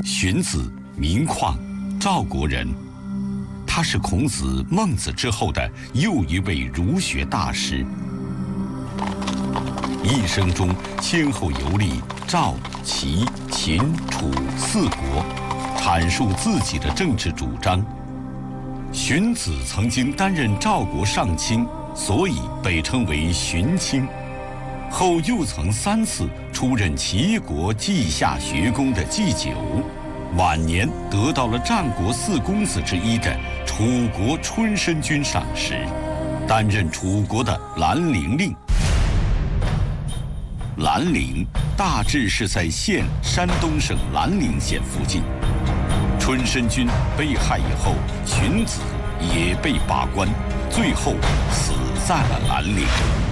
荀子，名况，赵国人。他是孔子、孟子之后的又一位儒学大师。一生中先后游历赵、齐、秦、楚4国，阐述自己的政治主张。荀子曾经担任赵国上卿，所以被称为荀卿。后又曾3次出任齐国稷下学宫的祭酒，晚年得到了战国4公子之一的楚国春申君赏识，担任楚国的兰陵令。兰陵大致是在现山东省兰陵县附近。春申君被害以后，荀子也被罢官，最后死在了兰陵。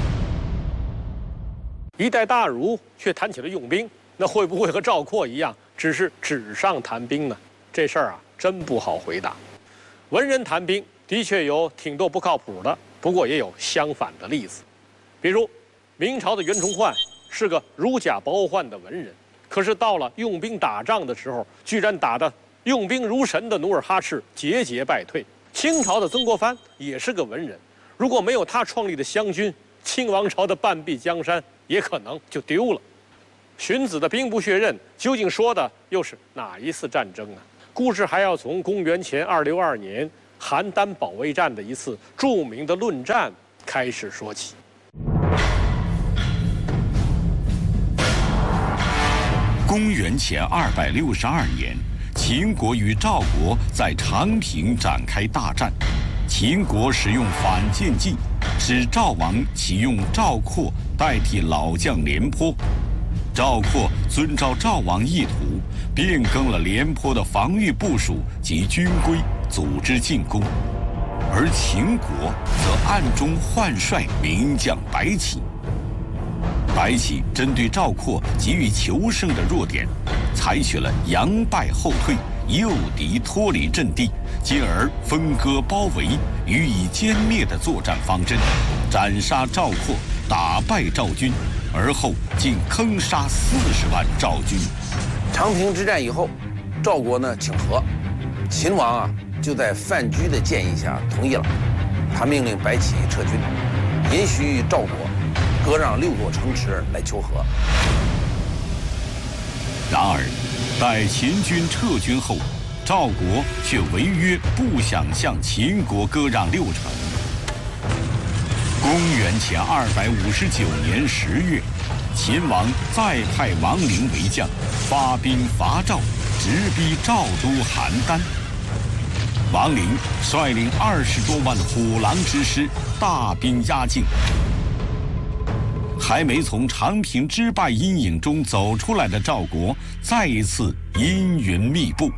一代大儒却谈起了用兵，那会不会和赵括一样，只是纸上谈兵呢？这事儿啊，真不好回答。文人谈兵的确有挺多不靠谱的，不过也有相反的例子。比如明朝的袁崇焕是个如假包换的文人，可是到了用兵打仗的时候，居然打得用兵如神的努尔哈赤节节败退。清朝的曾国藩也是个文人，如果没有他创立的湘军，清王朝的半壁江山也可能就丢了。荀子的兵不血刃究竟说的又是哪一次战争呢？故事还要从公元前262年邯郸保卫战的一次著名的论战开始说起。 公元前262年，秦国与赵国在长平展开大战。秦国使用反间计，使赵王启用赵括代替老将廉颇。赵括遵照赵王意图，变更了廉颇的防御部署及军规，组织进攻。而秦国则暗中换帅名将白起。白起针对赵括急于求胜的弱点，采取了佯败后退、诱敌脱离阵地，进而分割包围、予以歼灭的作战方针，斩杀赵括，打败赵军，而后竟坑杀40万赵军。 长平之战以后，赵国呢请和，秦王啊就在范雎的建议下同意了，他命令白起撤军，允许赵国割让6座城池来求和。 然而，待秦军撤军后，赵国却违约，不想向秦国割让6城。公元前259年10月，秦王再派王陵为将，发兵伐赵，直逼赵都邯郸。王陵率领20多万虎狼之师，大兵压境。还没从长平之败阴影中走出来的赵国，再一次阴云密布。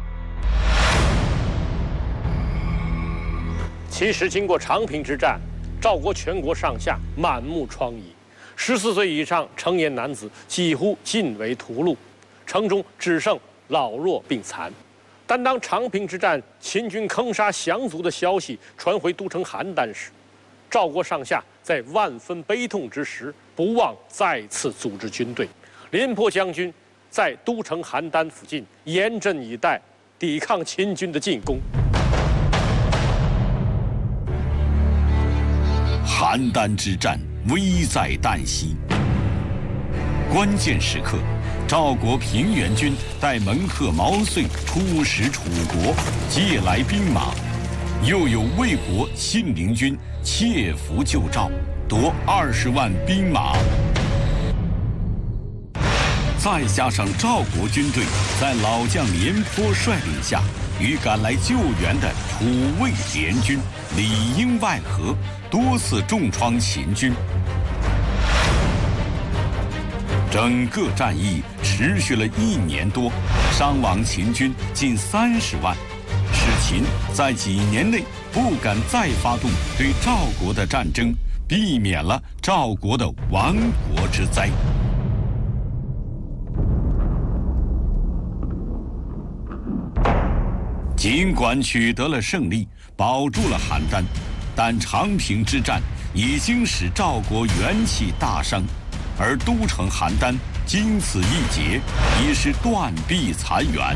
其实经过长平之战，赵国全国上下满目疮痍，14岁以上成年男子几乎尽为屠戮，城中只剩老弱病残。但当长平之战秦军坑杀降卒的消息传回都城邯郸时，赵国上下在万分悲痛之时，不忘再次组织军队。廉颇将军在都城邯郸附近严阵以待，抵抗秦军的进攻。 邯郸之战危在旦夕，关键时刻，赵国平原君带门客毛遂出使楚国，借来兵马。又有魏国信陵君窃符救赵，夺20万兵马。再加上赵国军队在老将廉颇率领下，与赶来救援的楚魏联军里应外合，多次重创秦军。整个战役持续了1年多，伤亡秦军近30万。使秦在几年内不敢再发动对赵国的战争，避免了赵国的亡国之灾。尽管取得了胜利，保住了邯郸，但长平之战已经使赵国元气大伤，而都城邯郸经此一劫，已是断壁残垣。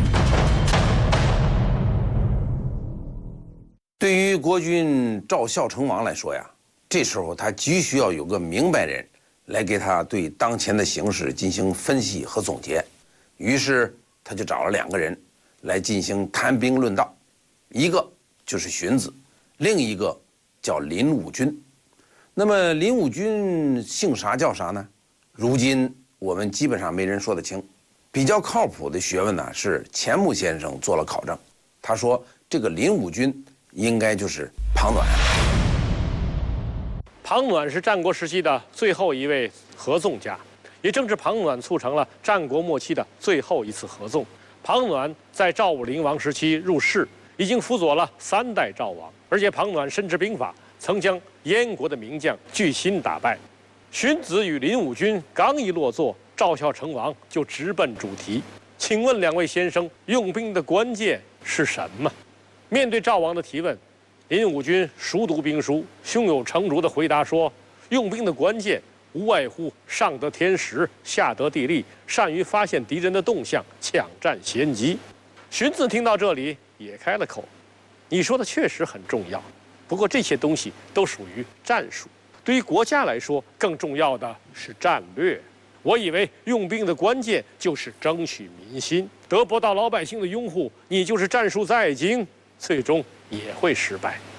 对于国君赵孝成王来说呀，这时候他急需要有个明白人来给他对当前的形势进行分析和总结。于是他就找了2个人来进行谈兵论道，一个就是荀子，另一个叫林武君。那么林武君姓啥叫啥呢？如今我们基本上没人说得清。比较靠谱的学问呢，是钱穆先生做了考证，他说这个林武君应该就是庞暖。 庞暖是战国时期的最后一位合纵家，也正是庞暖促成了战国末期的最后一次合纵。庞暖在赵武灵王时期入仕，已经辅佐了3代赵王，而且庞暖深知兵法，曾将燕国的名将巨辛打败。荀子与林武君刚一落座，赵孝成王就直奔主题。请问2位先生，用兵的关键是什么？面对赵王的提问，林武君熟读兵书，胸有成竹地回答说：“用兵的关键无外乎上得天时，下得地利，善于发现敌人的动向，抢占先机。”荀子听到这里也开了口：“你说的确实很重要，不过这些东西都属于战术，对于国家来说，更重要的是战略。我以为用兵的关键就是争取民心，得不到老百姓的拥护，你就是战术再精，最终也会失败。”